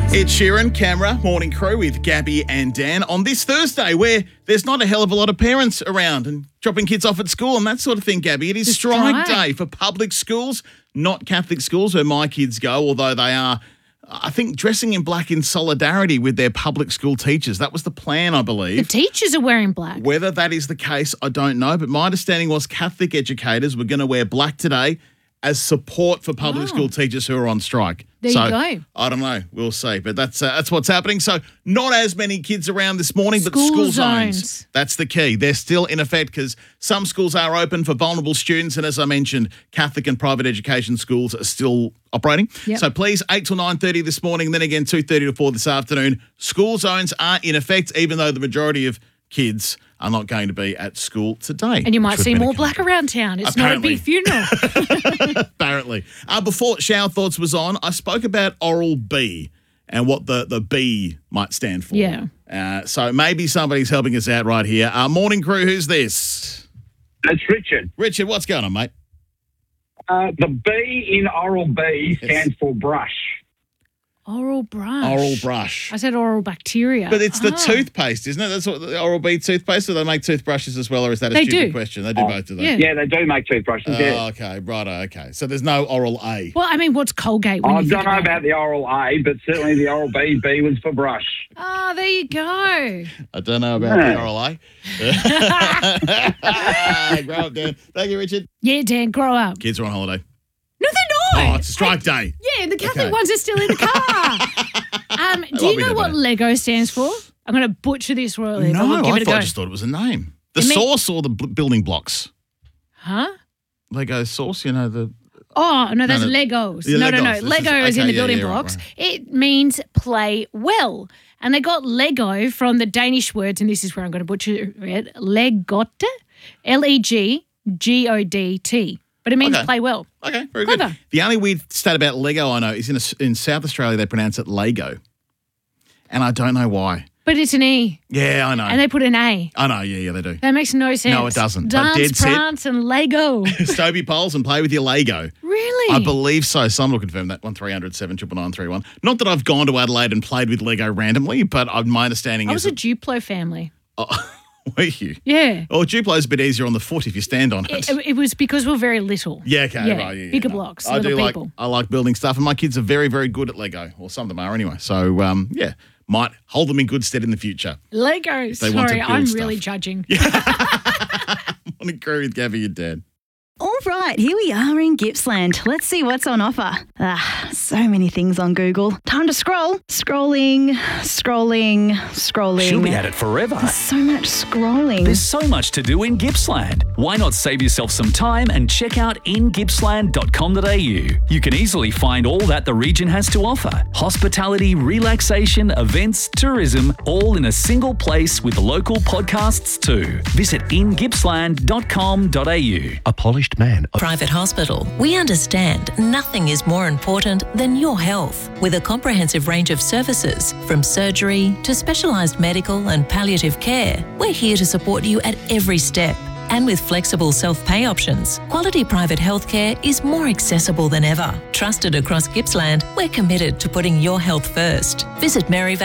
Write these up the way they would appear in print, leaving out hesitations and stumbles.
It's Sheeran, Camera, Morning Crew with Gabby and Dan on this Thursday where there's not a hell of a lot of parents around and dropping kids off at school and that sort of thing, Gabby. It is strike day for public schools, not Catholic schools where my kids go, although they are, I think, dressing in black in solidarity with their public school teachers. That was the plan, I believe. The teachers are wearing black. Whether that is the case, I don't know, but my understanding was Catholic educators were going to wear black today as support for public school teachers who are on strike. There you go. I don't know. We'll see. But that's what's happening. So not as many kids around this morning, but school zones. That's the key. They're still in effect because some schools are open for vulnerable students. And as I mentioned, Catholic and private education schools are still operating. Yep. So please, 8 till 9:30 this morning, then again 2:30 to 4 this afternoon. School zones are in effect, even though the majority of kids are not going to be at school today. And you might see more black around town. It's Apparently. not a big funeral. Apparently. Before Shower Thoughts was on, I spoke about Oral-B and what the B might stand for. Yeah. So maybe somebody's helping us out right here. Morning Crew, who's this? It's Richard. Richard, what's going on, mate? The B in Oral-B stands for brush. Oral brush. Oral brush. I said oral bacteria. But it's the toothpaste, isn't it? That's what the Oral-B toothpaste, or they make toothbrushes as well, or is that a They stupid do. question? They do both, do they? Yeah. Yeah, they do make toothbrushes. yeah. Okay, righto, okay. So there's no Oral-A. Well, I mean, what's Colgate? When I you don't think know about the Oral-A, but certainly the Oral-B. B was for brush. Oh, there you go. I don't know about the Oral-A. Grow up, Dan. Thank you, Richard. Yeah, Dan, grow up. Kids are on holiday. No, they're not. Oh, it's a strike day. Yeah, the Catholic Okay. ones are still in the car. Do you know what Lego stands for? I'm going to butcher this royally. but we'll give it a go. I just thought it was a name. The It mean- sauce or the building blocks? Huh? Lego sauce, you know, the... Oh, no, that's no. Legos. Yeah, No. Legos. This Lego is- is in okay, the yeah, building yeah, right, blocks. right. It means play well. And they got Lego from the Danish words, and this is where I'm going to butcher it, Legodt, Legodt. But it means Okay. play well. Okay, very Clever. good. The only weird stat about Lego I know is in South Australia they pronounce it Lego. And I don't know why. But it's an E, Yeah, I know. and they put an A. I know, yeah, they do. That makes no sense. No, it doesn't. But dead Dance, set. prance, and Lego. Stoby poles and play with your Lego. Really? I believe so. Someone will confirm that. 1300 79931. Not that I've gone to Adelaide and played with Lego randomly, but my understanding I is... was a Duplo family. Were you? Yeah. Oh, Duplo's a bit easier on the foot if you stand on it. It was because we're very little. Yeah, okay, Yeah, right. Yeah, bigger no. blocks, I little do people. I like building stuff, and my kids are very, very good at Lego, or some of them are anyway. So, yeah, might hold them in good stead in the future. Lego. They want to Sorry, build I'm stuff. really judging. I want to agree with Gabby and Dad. All right, here we are in Gippsland. Let's see what's on offer. So many things on Google. Time to scroll. Scrolling. She'll be at it forever. So much scrolling. There's so much to do in Gippsland. Why not save yourself some time and check out ingippsland.com.au? You can easily find all that the region has to offer. Hospitality, relaxation, events, tourism, all in a single place with local podcasts too. Visit ingippsland.com.au. A polished man. Private hospital. We understand nothing is more important than your health. With a comprehensive range of services, from surgery to specialised medical and palliative care, we're here to support you at every step. And with flexible self-pay options, quality private healthcare is more accessible than ever. Trusted across Gippsland, we're committed to putting your health first. Visit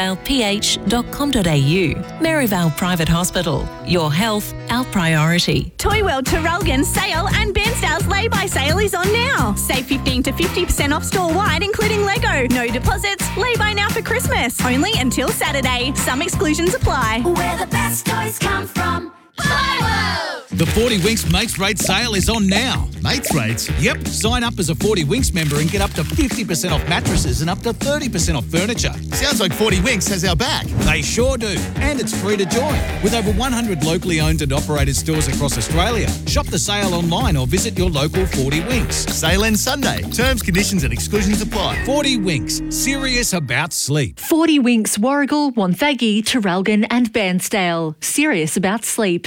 maryvaleph.com.au. Maryvale Private Hospital. Your health, our priority. Toy World Traralgon sale and Bairnsdale's lay-by sale is on now. Save 15 to 50% off store-wide, including Lego. No deposits, lay-by now for Christmas. Only until Saturday. Some exclusions apply. Where the best toys come from. Toy World! The 40 Winks Mates Rate sale is on now. Mates rates? Yep, sign up as a 40 Winks member and get up to 50% off mattresses and up to 30% off furniture. Sounds like 40 Winks has our back. They sure do. And it's free to join. With over 100 locally owned and operated stores across Australia. Shop the sale online or visit your local 40 Winks. Sale ends Sunday. Terms, conditions and exclusions apply. 40 Winks. Serious about sleep. 40 Winks, Warragul, Wonthaggi, Traralgon and Bairnsdale. Serious about sleep.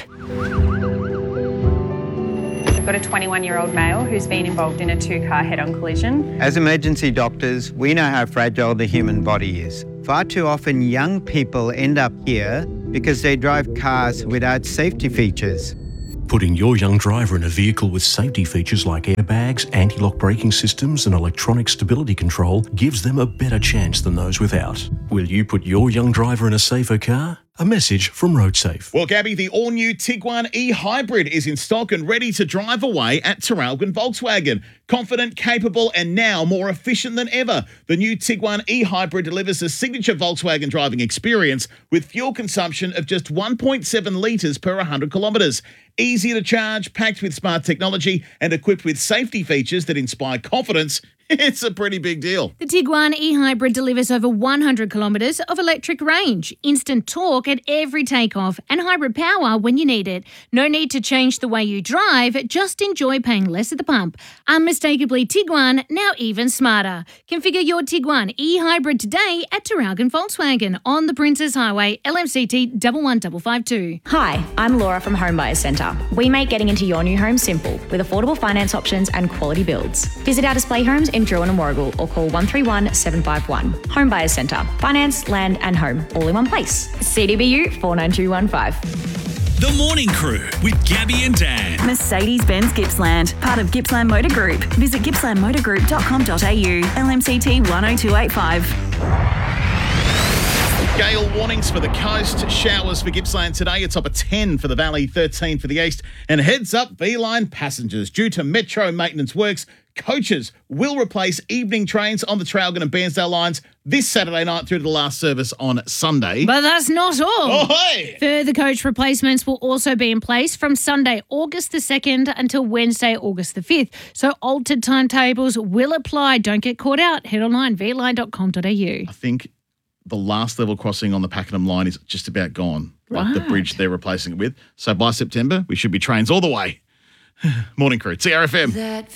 We've got a 21-year-old male who's been involved in a two-car head-on collision. As emergency doctors, we know how fragile the human body is. Far too often, young people end up here because they drive cars without safety features. Putting your young driver in a vehicle with safety features like airbags, anti-lock braking systems and electronic stability control gives them a better chance than those without. Will you put your young driver in a safer car? A message from RoadSafe. Well, Gabby, the all-new Tiguan e-Hybrid is in stock and ready to drive away at Traralgon Volkswagen. Confident, capable and now more efficient than ever. The new Tiguan e-Hybrid delivers a signature Volkswagen driving experience with fuel consumption of just 1.7 litres per 100 kilometres. Easy to charge, packed with smart technology and equipped with safety features that inspire confidence. It's a pretty big deal. The Tiguan e-Hybrid delivers over 100 kilometres of electric range, instant torque at every takeoff, and hybrid power when you need it. No need to change the way you drive, just enjoy paying less at the pump. Unmistakably Tiguan, now even smarter. Configure your Tiguan e-Hybrid today at Traralgon Volkswagen on the Princes Highway, LMCT 11552. Hi, I'm Laura from Home Buyers Centre. We make getting into your new home simple with affordable finance options and quality builds. Visit our display homes in Drouin and Warragul or call 131 751. Home Buyers Centre. Finance, land and home all in one place. CDBU 49215. The Morning Crew with Gabby and Dan. Mercedes-Benz Gippsland, part of Gippsland Motor Group. Visit gippslandmotorgroup.com.au, LMCT 10285. Gale warnings for the coast, showers for Gippsland today. A top of 10 for the Valley, 13 for the East. And heads up, V-Line passengers. Due to Metro maintenance works, coaches will replace evening trains on the Traralgon and Bairnsdale lines this Saturday night through to the last service on Sunday. But that's not all. Oh, hey. Further coach replacements will also be in place from Sunday, August the 2nd until Wednesday, August the 5th. So altered timetables will apply. Don't get caught out. Head online, vline.com.au. I think the last level crossing on the Pakenham line is just about gone. Like the bridge they're replacing it with. So by September, we should be trains all the way. Morning Crew, TRFM.